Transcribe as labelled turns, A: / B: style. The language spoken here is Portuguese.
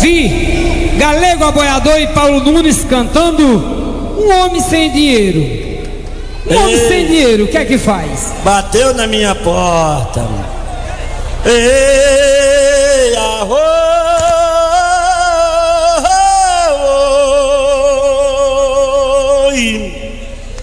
A: ouvir Galego Aboiador e Paulo Nunes cantando Um Homem Sem Dinheiro. Um homem sem dinheiro, o que é que faz?
B: Bateu na minha porta. Ei, arroz.